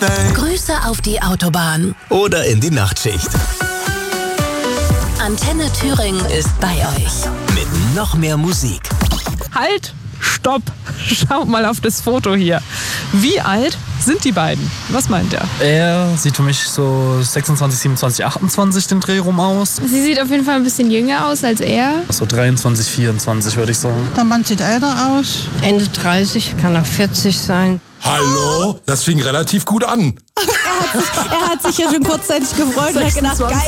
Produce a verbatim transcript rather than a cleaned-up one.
Grüße auf die Autobahn. Oder in die Nachtschicht. Antenne Thüringen ist bei euch. Mit noch mehr Musik. Halt, stopp. Schaut mal auf das Foto hier. Wie alt sind die beiden? Was meint er? Er sieht für mich so sechsundzwanzig, siebenundzwanzig, achtundzwanzig den Dreh rum aus. Sie sieht auf jeden Fall ein bisschen jünger aus als er. So dreiundzwanzig, vierundzwanzig würde ich sagen. Der Mann sieht älter aus. Ende dreißig, kann auch vierzig sein. Hallo? Das fing relativ gut an. Er hat sich, er hat sich ja schon kurzzeitig gefreut und hat gedacht, geil.